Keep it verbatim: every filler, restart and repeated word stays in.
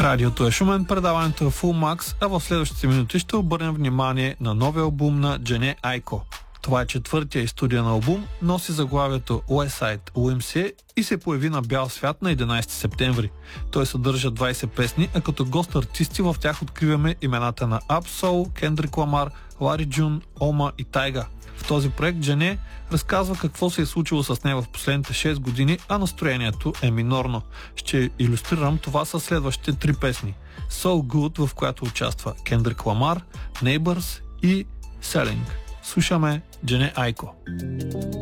Радиото е Шумен, предаването е Full Max, а в следващите минути ще обърнем внимание на новия албум на Джене Айко. Това е четвъртия и студиен албум, носи заглавието West Side У Ем Си и се появи на бял свят на единайсети септември. Той съдържа двайсет песни, а като гост артисти в тях откриваме имената на Абсол, Кендрик Ламар, Лари Джун, Ома и Тайга. В този проект Джене разказва какво се е случило с нея в последните шест години, а настроението е минорно. Ще илюстрирам това със следващите три песни. So Good, в която участва Кендрик Ламар, Neighbors и Selling. Слушаме Джене Айко.